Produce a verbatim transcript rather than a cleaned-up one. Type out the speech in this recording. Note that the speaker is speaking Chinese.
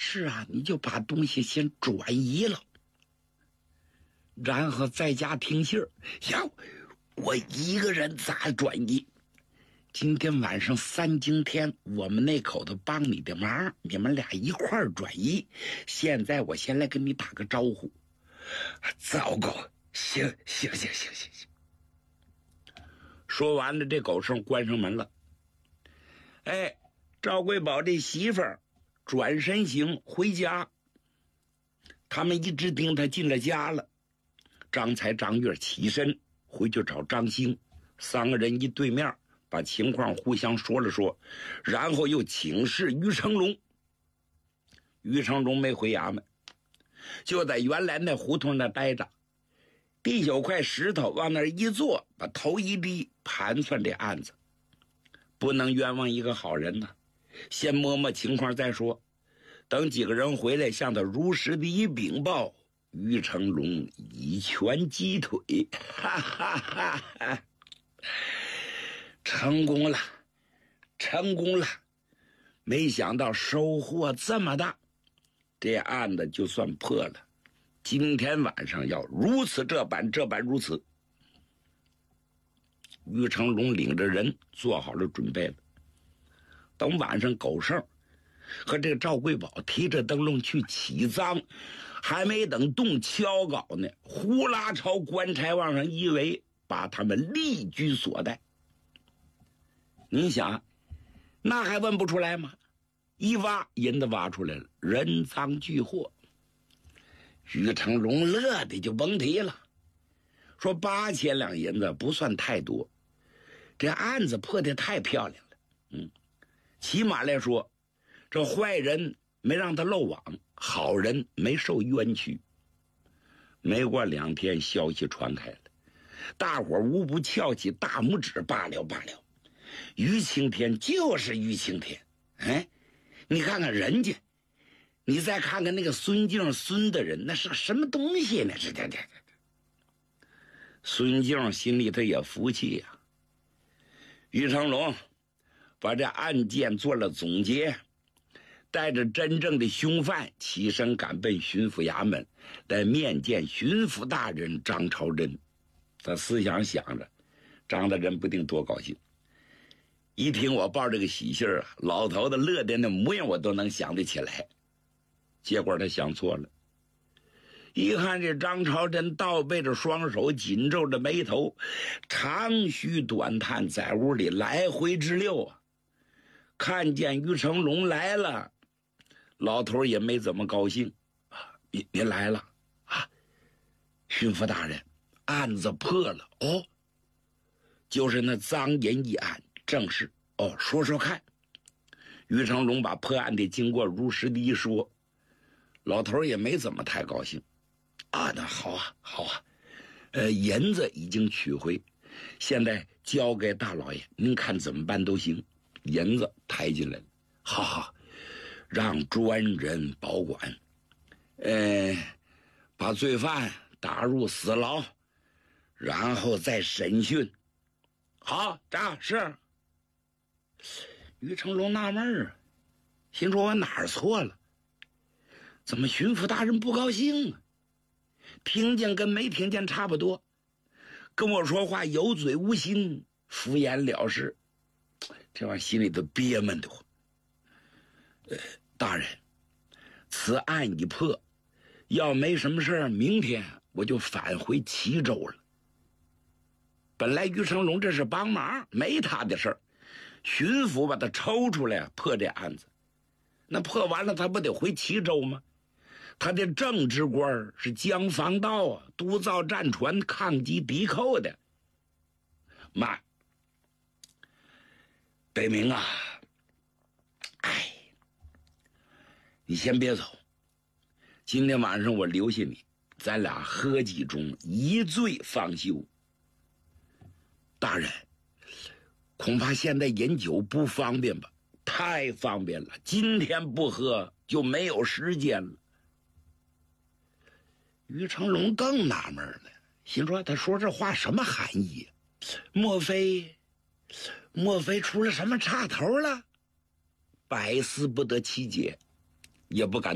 事啊，你就把东西先转移了，然后在家听信儿。呀，我一个人咋转移？今天晚上三更天，我们那口子帮你的忙，你们俩一块儿转移。现在我先来跟你打个招呼。糟糕，行行行行行行。说完了，这狗剩关上门了。哎，赵贵宝这媳妇儿转身行回家，他们一直盯他进了家了。张才、张月起身回去找张兴，三个人一对面，把情况互相说了说，然后又请示于成龙。于成龙没回衙门，就在原来那胡同那待着，递九块石头往那儿一坐，把头一低，盘算这案子。不能冤枉一个好人呢，先摸摸情况再说。等几个人回来向他如实的一禀报，于成龙一拳击腿，哈哈哈哈，成功了，成功了！没想到收获这么大，这案子就算破了。今天晚上要如此这般，这般如此。于成龙领着人做好了准备了。等晚上狗剩和这个赵贵宝提着灯笼去起葬，还没等动敲镐呢，呼啦朝棺材往上一围，把他们立居所在。你想，那还问不出来吗？一挖，银子挖出来了，人赃俱获。于成龙乐的就甭提了，说八千两银子不算太多，这案子破得太漂亮了。嗯，起码来说，这坏人没让他漏网，好人没受冤屈。没过两天，消息传开了，大伙无不翘起大拇指，罢了罢了，于青天就是于青天。哎，你看看人家，你再看看那个孙敬孙的人，那是个什么东西呢？这这这这，孙敬心里头也服气呀、啊。于成龙把这案件做了总结，带着真正的凶犯起身赶奔巡抚衙门，来面见巡抚大人张朝珍。他思想想着，张大人不定多高兴。一听我报这个喜信啊，老头子乐的那模样我都能想得起来。结果他想错了，一看这张朝珍倒背着双手，紧皱着眉头，长吁短叹，在屋里来回直溜啊。看见于成龙来了，老头也没怎么高兴啊，您您来了啊，巡抚大人，案子破了哦，就是那赃银一案，正是哦，说说看。于成龙把破案的经过如实的一说，老头也没怎么太高兴啊。那好啊好啊，呃，银子已经取回，现在交给大老爷，您看怎么办都行。银子抬进来了，好好，让专人保管，呃，把罪犯打入死牢，然后再审讯。好，这是。于成龙纳闷啊，心说我哪儿错了？怎么巡抚大人不高兴啊？听见跟没听见差不多，跟我说话有嘴无心，敷衍了事，这玩意心里头憋闷的慌。呃，大人，此案已破，要没什么事儿，明天我就返回齐州了。本来于成龙这是帮忙，没他的事儿，巡抚把他抽出来破这案子，那破完了他不得回齐州吗？他的正职官是江防道啊，督造战船，抗击敌寇的。妈，北明啊，哎，你先别走，今天晚上我留下你，咱俩喝几盅，一醉方休。大人，恐怕现在饮酒不方便吧？太方便了，今天不喝就没有时间了。于成龙更纳闷了，心说他说这话什么含义？莫非莫非出了什么岔头了？百思不得其解，也不敢